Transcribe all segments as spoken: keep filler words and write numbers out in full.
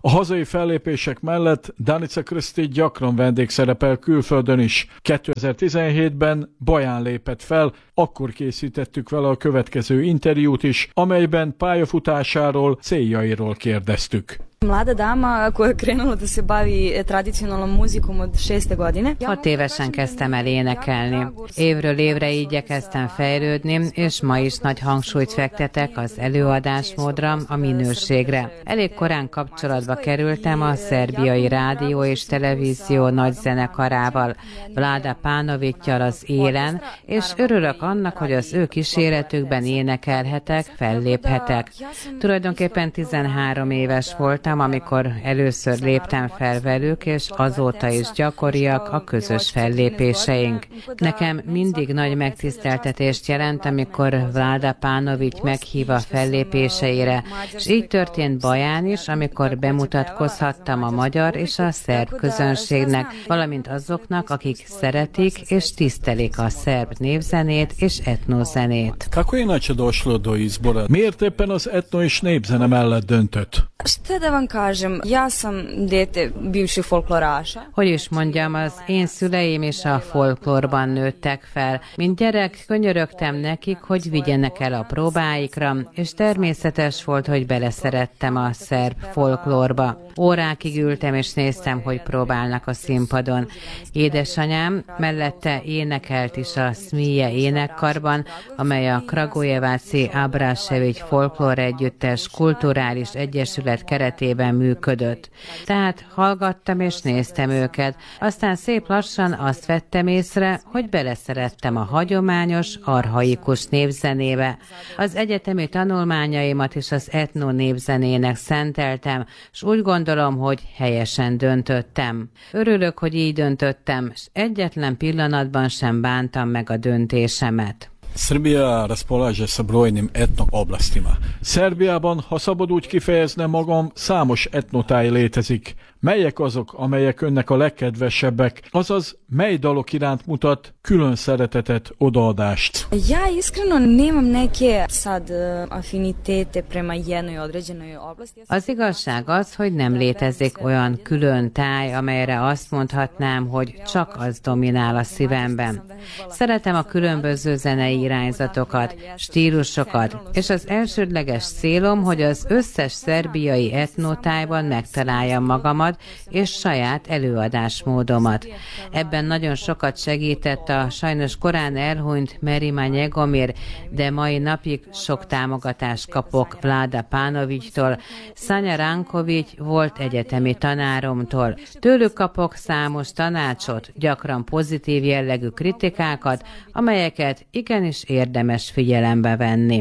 A hazai fellépések mellett Danica Krstić gyakran vendégszerepel külföldön is. kétezer-tizenhétben Baján lépett fel, akkor készítettük vele a következő interjút is, amelyben pályafutásáról, céljairól kérdeztük. Mlada dama koja je krenula da se bavi tradicionalnom muzikom od šeste godine. Hat évesen kezdtem el énekelni. Évről évre igyekeztem fejlődni, és ma is nagy hangsúlyt fektetek az előadásmódra, a minőségre. Elég korán kapcsolatba kerültem a szerbiai rádió és televízió nagy zenekarával, Vlada Panovićal az élen, és örülök annak, hogy az ő kíséretükben énekelhetek, felléphetek. Tulajdonképpen tizenhárom éves voltam, amikor először léptem fel velük, és azóta is gyakoriak a közös fellépéseink. Nekem mindig nagy megtiszteltetést jelent, amikor Vlada Panović meghív a fellépéseire, és így történt Baján is, amikor bemutatkozhattam a magyar és a szerb közönségnek, valamint azoknak, akik szeretik és tisztelik a szerb népzenét és etnozenét. Kako je inače došlo do izbora? Miért éppen az etno és népzene mellett döntött? Šta da vam kažem, ja sam dete bivših folkloraša. Hogy is mondjam, az én szüleim is a folklórban nőttek fel. Mint gyerek könyörögtem nekik, hogy vigyenek el a próbáikra, és természetes volt, hogy beleszerettem a szerb folklórba. Órákig ültem és néztem, hogy próbálnak a színpadon. Édesanyám mellette énekelt is a Smije énekkarban, amely a Kragujeváci Abrašević folklór együttes kulturális egyesület keretében működött. Tehát hallgattam és néztem őket, aztán szép lassan azt vettem észre, hogy beleszerettem a hagyományos, archaikus népzenébe. Az egyetemi tanulmányaimat is az etno népzenének szenteltem, és úgy gondolom, hogy helyesen döntöttem. Örülök, hogy így döntöttem, és egyetlen pillanatban sem bántam meg a döntésemet. Srbija raspolaže sa brojnim etno oblastima. Szerbiában, ha szabad úgy kifejeznem magam, számos etnotáj létezik. Melyek azok, amelyek önnek a legkedvesebbek, azaz mely dalok iránt mutat külön szeretetet, odaadást? Ja iskreno nemam neke sad afinitete prema jednoj određenoj oblasti. Az igazság az, hogy nem létezik olyan külön táj, amelyre azt mondhatnám, hogy csak az dominál a szívemben. Szeretem a különböző zenei irányzatokat, stílusokat, és az elsődleges célom, hogy az összes szerbiai etnotájban megtaláljam magamat, és saját előadásmódomat. Ebben nagyon sokat segített a sajnos korán elhunyt Merima Njegomir, de mai napig sok támogatást kapok Vlada Panovićtól, Sanja Ranković volt egyetemi tanáromtól. Tőlük kapok számos tanácsot, gyakran pozitív jellegű kritikákat, amelyeket igenis érdemes figyelembe venni.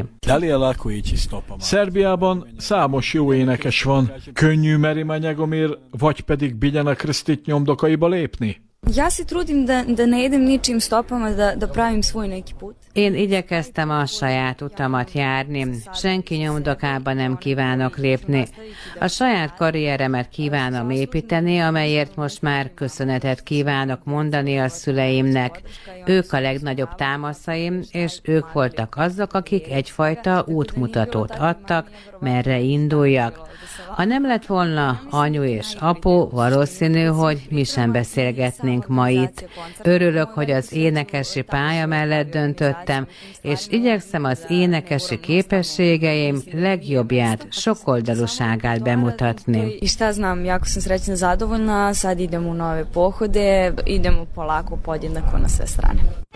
Szerbiában számos jó énekes van. Könnyű Merima Njegomir, vagy pedig Biljana Krstić nyomdokaiba lépni? Ja se trudim da, da ne idem ničim stopama, da, da pravim svoj neki put. Én igyekeztem a saját utamat járni, senki nyomdokába nem kívánok lépni. A saját karrieremet kívánom építeni, amelyért most már köszönetet kívánok mondani a szüleimnek. Ők a legnagyobb támaszaim, és ők voltak azok, akik egyfajta útmutatót adtak, merre induljak. Ha nem lett volna anyu és apu, valószínű, hogy mi sem beszélgetnénk ma itt. Örülök, hogy az énekesi pálya mellett döntöttem, és igyekszem az énekesi képességeim legjobbját, sokoldalúságát bemutatni. I šta znam, jako sam srećna, zadovoljna, sad idem u nove pohode, idemo polako podjednako na sve strane.